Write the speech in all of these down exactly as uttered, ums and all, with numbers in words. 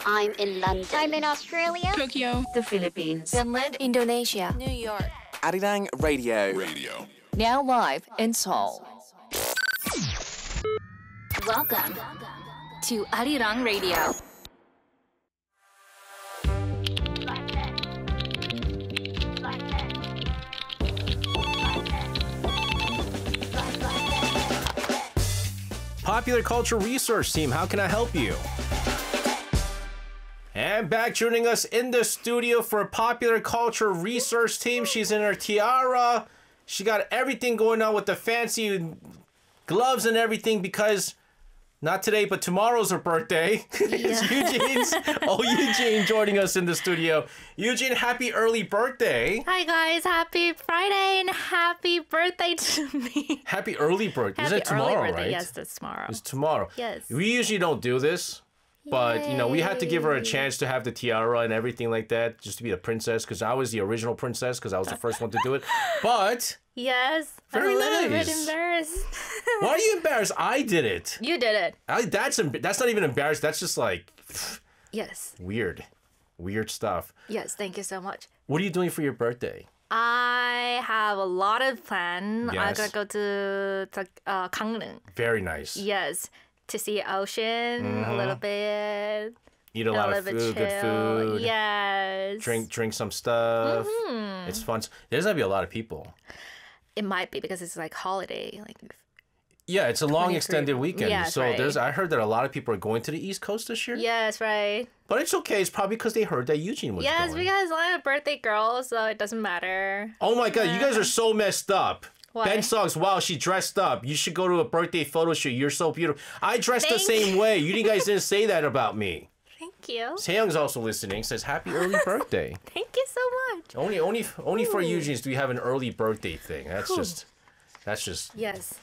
I'm in London. I'm in Australia. Tokyo. The Philippines. Finland. Indonesia. New York. Arirang Radio. Radio. Now live in Seoul. Welcome to Arirang Radio. Popular Culture Research Team, how can I help you? And back joining us in the studio for Popular Culture Research Team. She's in her tiara. She got everything going on with the fancy gloves and everything because not today, but tomorrow's her birthday. It's Eugene's. Oh, Eugene joining us in the studio. Eugene, happy early birthday. Hi guys, happy Friday and happy birthday to me. Happy early birthday. Happy Is it tomorrow, early birthday. right? Yes, that's tomorrow. It's tomorrow. Yes. We usually don't do this. But, you know, we had to give her a chance to have the tiara and everything like that, just to be the princess, because I was the original princess, because I was the first one to do it. But, Yes, Very I'm a little nice. bit embarrassed. why are you embarrassed? I did it. You did it. I, that's emb- that's not even embarrassed. That's just like Yes, weird. Weird stuff. yes, thank you so much. What are you doing for your birthday? I have a lot of plan. I'm Yes. gonna go to, to uh, Gangneung. Very nice. Yes, to see ocean a little bit. Eat a A lot little of bit food, good chill. food. Yes. Drink drink some stuff. Mm-hmm. It's fun. There's gonna be a lot of people. It might be because it's like holiday. Like Yeah, it's a long twenty-three. extended weekend. Yes, so right. there's I heard that a lot of people are going to the East Coast this year. yes, right. But it's okay. It's probably because they heard that Eugene was Yes, going. because I'm a birthday girl, so it doesn't matter. Oh my god, you guys are so messed up. Why? Ben Suggs, wow, she dressed up. You should go to a birthday photo shoot. You're so beautiful. I dressed the Thank same you. way. You guys didn't say that about me. Thank you. Taeyong's also listening. Says happy early birthday. Thank you so much. Only, only, only for Ooh. Eugene's do we have an early birthday thing. That's Ooh. just, that's just. Yes.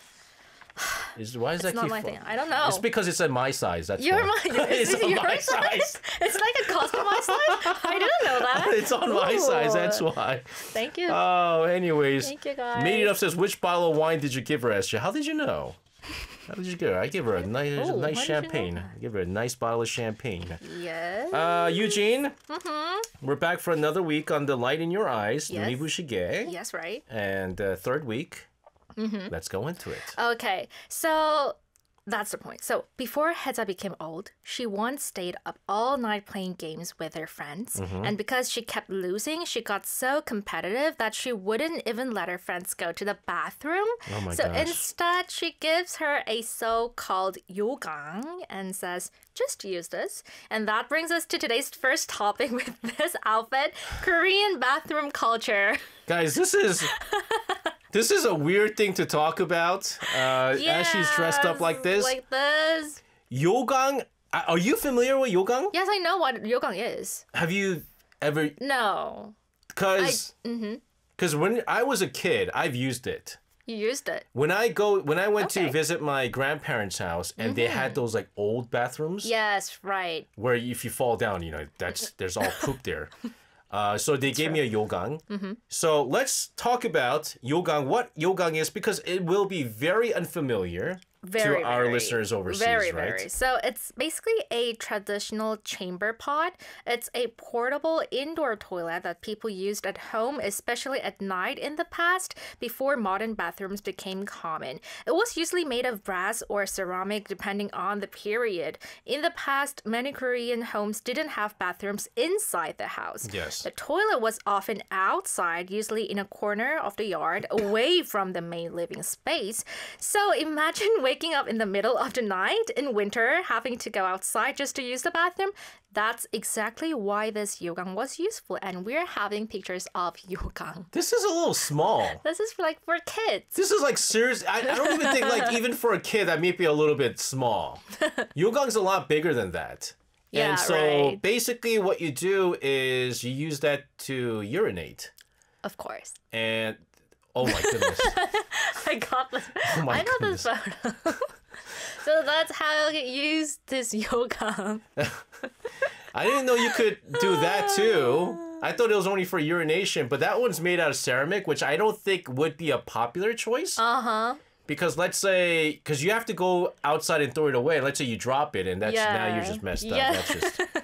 Is, why is that It's not keep my fun- thing. I don't know. It's because it's at my size. That's You're why. my it's is it on your my size? size. It's like a customized size? I didn't know that. It's on my Ooh. size. That's why. Thank you. Oh, anyways. Thank you, guys. Made It Up says, which bottle of wine did you give her, Esther? How did you know? How did you give her? I give her a nice, Oh, nice how did you know champagne. that? I give her a nice bottle of champagne. yes. Uh, Eugene, mm-hmm. we're back for another week on The Light in Your Eyes, Yes. Nuri Bushige. yes, right. And uh, third week, Mm-hmm. let's go into it. Okay, so that's the point. So before Heza became old, she once stayed up all night playing games with her friends. Mm-hmm. And because she kept losing, she got so competitive that she wouldn't even let her friends go to the bathroom. Oh my so gosh. instead, she gives her a so-called yogang and says, just use this. And that brings us to today's first topic with this outfit, Korean bathroom culture. Guys, this is... This is a weird thing to talk about uh, as she's dressed up like this. Like this. Yogang, uh, are you familiar with yogang? Yes, I know what yogang is. Have you ever... No. Because mm-hmm. because when I was a kid, I've used it. You used it. When I go when I went Okay. to visit my grandparents' house and they had those like old bathrooms Yes, right. where if you fall down, you know, that's there's all poop there. Uh, so they gave me a yogang. Mm-hmm. So let's talk about yogang, what yogang is, because it will be very unfamiliar Very, to our very, listeners overseas, very, right? very. So it's basically a traditional chamber pot. It's a portable indoor toilet that people used at home, especially at night in the past, before modern bathrooms became common. It was usually made of brass or ceramic, depending on the period. In the past, many Korean homes didn't have bathrooms inside the house. Yes. The toilet was often outside, usually in a corner of the yard, away from the main living space. So imagine waking up in the middle of the night in winter, having to go outside just to use the bathroom. That's exactly why this yogang was useful, and we're having pictures of yogang. This is a little small. This is for, like for kids. This is like serious. I, I don't even think like even for a kid that may be a little bit small. Yogang's a lot bigger than that. Yeah, and so right. basically what you do is you use that to urinate. Of course. And oh my goodness. I got this. Oh my I got goodness. this photo. So that's how you use this yogang. I didn't know you could do that too. I thought it was only for urination, but that one's made out of ceramic, which I don't think would be a popular choice. Uh-huh. Because let's say, because you have to go outside and throw it away. Let's say you drop it, and that's now you're Yeah. just messed up. Yeah. That's just.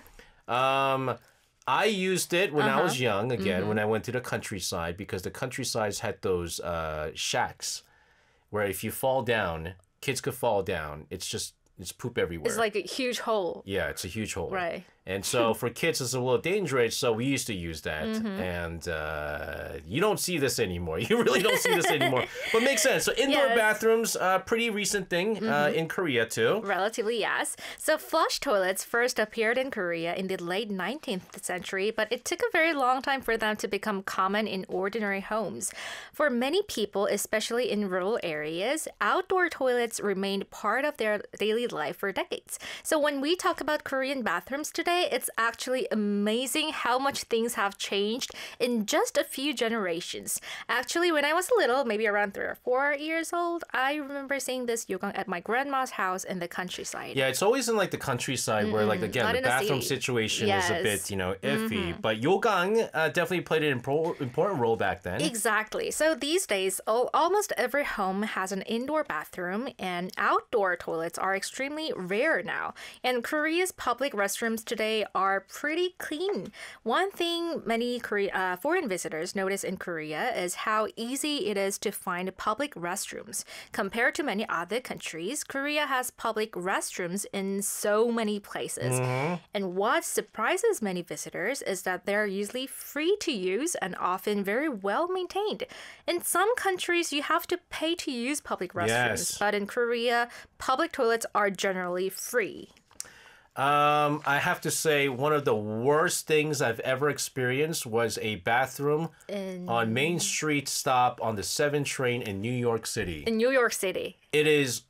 Um, I used it when I Uh-huh. was young, again, when I went to the countryside, because the countryside had those uh, shacks where if you fall down, kids could fall down. It's just, it's poop everywhere. It's like a huge hole. Yeah, it's a huge hole. Right. And so for kids, it's a little dangerous. So we used to use that. Mm-hmm. And uh, you don't see this anymore. You really don't see this anymore. But makes sense. So indoor Yes. bathrooms, uh, pretty recent thing uh, in Korea too. Relatively, yes. So flush toilets first appeared in Korea in the late nineteenth century, but it took a very long time for them to become common in ordinary homes. For many people, especially in rural areas, outdoor toilets remained part of their daily life for decades. So when we talk about Korean bathrooms today, it's actually amazing how much things have changed in just a few generations. Actually, when I was little, maybe around three or four years old, I remember seeing this yogang at my grandma's house in the countryside. Yeah, it's always in like the countryside where like again not the in the bathroom city. situation is a Yes. bit, you know, iffy. But yogang uh, definitely played an impor- important role back then. Exactly. So these days, al- almost every home has an indoor bathroom, and outdoor toilets are extremely rare now. And Korea's public restrooms today are pretty clean. One thing many Korea, uh, foreign visitors notice in Korea is how easy it is to find public restrooms. Compared to many other countries, Korea has public restrooms in so many places. And what surprises many visitors is that they're usually free to use and often very well maintained. In some countries, you have to pay to use public restrooms, Yes. but in Korea, public toilets are generally free. Um, I have to say one of the worst things I've ever experienced was a bathroom on Main Street stop on the seven train in New York City. In New York City. It is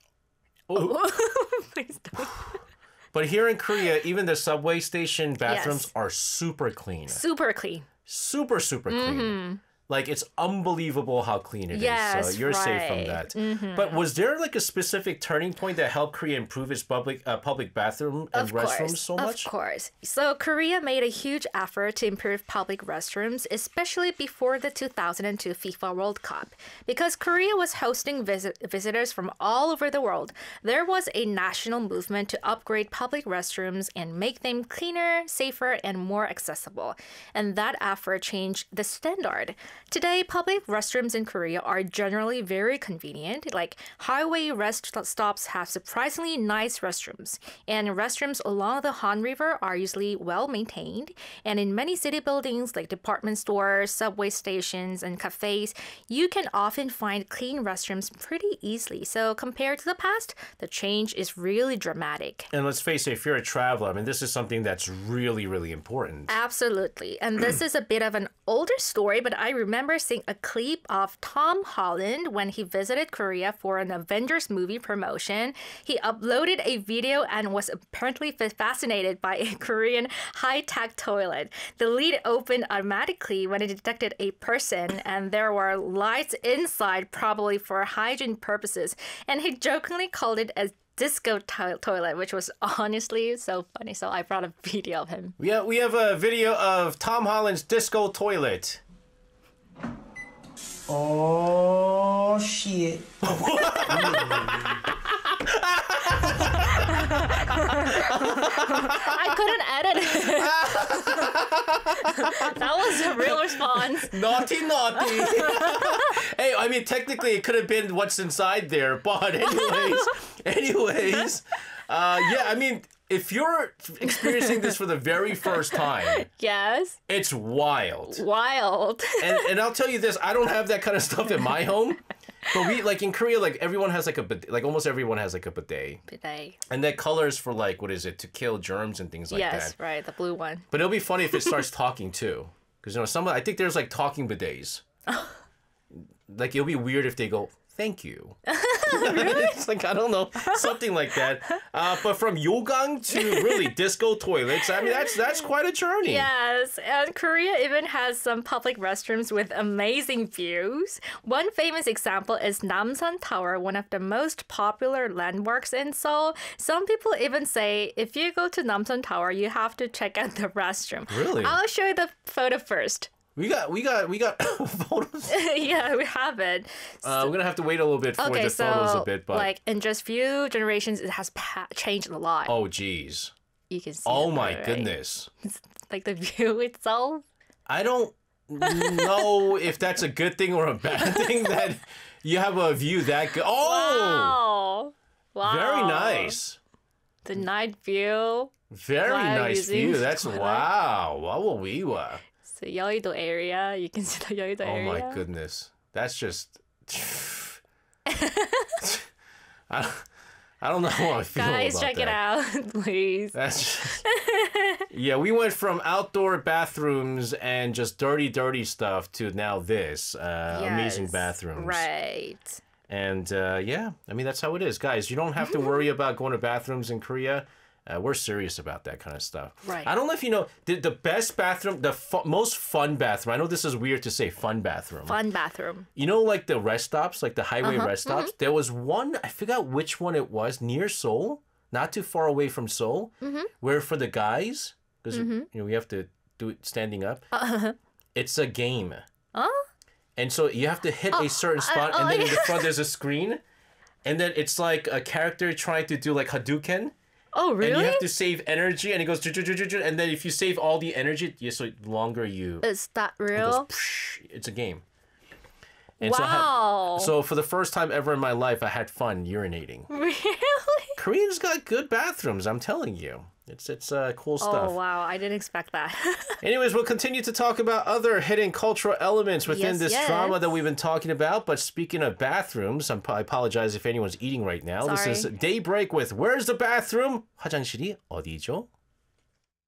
Please don't. but here in Korea, even the subway station bathrooms Yes. are super clean. Super clean. Super, super clean. Like, it's unbelievable how clean it is. Yes, So you're safe from right. that. But was there like a specific turning point that helped Korea improve its public uh, public bathroom and Of restrooms course, so much? Of course. So Korea made a huge effort to improve public restrooms, especially before the two thousand two FIFA World Cup. Because Korea was hosting visit- visitors from all over the world, there was a national movement to upgrade public restrooms and make them cleaner, safer, and more accessible. And that effort changed the standard. Today, public restrooms in Korea are generally very convenient. Like, highway rest stops have surprisingly nice restrooms, and restrooms along the Han River are usually well maintained. And in many city buildings, like department stores, subway stations, and cafes, you can often find clean restrooms pretty easily. So, compared to the past, the change is really dramatic. And let's face it, if you're a traveler, I mean, this is something that's really, really important. Absolutely. And this is a bit of an older story, but I remember seeing a clip of Tom Holland when he visited Korea for an Avengers movie promotion. He uploaded a video and was apparently fa- fascinated by a Korean high-tech toilet. The lid opened automatically when it detected a person, and there were lights inside, probably for hygiene purposes. And he jokingly called it a disco to- toilet, which was honestly so funny. So I brought a video of him. Yeah, we have a video of Tom Holland's disco toilet. Oh shit. I couldn't edit it. That was a real response. Naughty, naughty. Hey, I mean, technically it could have been what's inside there, but anyways, anyways, uh, yeah, I mean, if you're experiencing this for the very first time, Yes. it's wild. Wild. And, and I'll tell you this, I don't have that kind of stuff in my home. But we, like in Korea, like everyone has like a bidet, like almost everyone has like a bidet. Bidet. And that colors for like, what is it, to kill germs and things like Yes, that. right. The blue one. But it'll be funny if it starts talking too. Because, you know, some, I think there's like talking bidets. Like, it'll be weird if they go, thank you. It's like, I don't know, something like that. Uh, but from yogang to really disco toilets, I mean, that's that's quite a journey. Yes, and Korea even has some public restrooms with amazing views. One famous example is Namsan Tower, one of the most popular landmarks in Seoul. Some people even say if you go to Namsan Tower, you have to check out the restroom. Really? I'll show you the photo first. We got, we got, we got photos. Yeah, we have it. Uh, we're gonna have to wait a little bit for Okay, the so photos a bit, but like in just few generations, it has pa- changed a lot. oh, geez. you can see. Oh the my photo, right? goodness. Like the view itself. I don't know if that's a good thing or a bad thing that you have a view that good. Oh, Wow. Wow. very nice. The night view. Very While nice using view. That's toilet. wow. Wawawiwa. So Yeouido area. You can see the Yeouido Oh area. my goodness. That's just. I, I don't know how I feel Guys, about check that. it out, please. That's just... Yeah, we went from outdoor bathrooms and just dirty, dirty stuff to now this uh, amazing Yes, bathrooms. Right. And uh, yeah, I mean, that's how it is. Guys, you don't have to worry about going to bathrooms in Korea. Uh, we're serious about that kind of stuff. Right. I don't know if you know, the, the best bathroom, the fu- most fun bathroom, I know this is weird to say, fun bathroom. Fun bathroom. You know, like the rest stops, like the highway Uh-huh, rest stops? There was one, I forgot which one it was, near Seoul, not too far away from Seoul, Mm-hmm. where for the guys, because you know, we have to do it standing up, Uh-huh. it's a game. Huh? And so you have to hit a certain spot, oh, and then in yeah. the front there's a screen, and then it's like a character trying to do like Hadouken. Oh, really? And you have to save energy, and it goes, "Ju-ju-ju-ju-ju," and then if you save all the energy, yeah, so longer you. Is that It goes, real? psh, it's a game. And so, I had- Wow. so for the first time ever in my life, I had fun urinating. Really? Koreans got good bathrooms, I'm telling you. It's it's uh, cool stuff. Oh, wow. I didn't expect that. Anyways, we'll continue to talk about other hidden cultural elements within Yes, this yes. drama that we've been talking about. But speaking of bathrooms, I'm, I apologize if anyone's eating right now. This is Sorry. Daybreak with Where's the Bathroom? 화장실이 어디죠?